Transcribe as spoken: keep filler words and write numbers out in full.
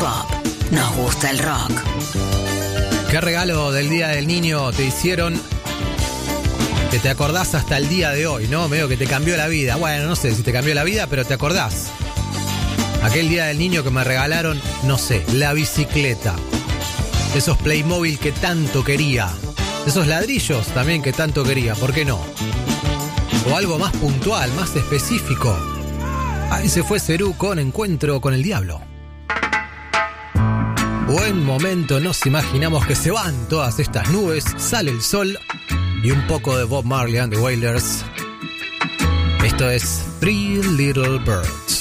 pop, nos gusta el rock. ¿Qué regalo del Día del Niño te hicieron que te acordás hasta el día de hoy, no? Medio que te cambió la vida. Bueno, no sé si te cambió la vida, pero te acordás. Aquel Día del Niño que me regalaron, no sé, la bicicleta. Esos Playmobil que tanto quería. Esos ladrillos también que tanto quería, ¿por qué no? O algo más puntual, más específico. Ahí se fue Cerú con Encuentro con el Diablo. Buen momento, nos imaginamos que se van todas estas nubes, sale el sol y un poco de Bob Marley and the Wailers. Esto es Three Little Birds.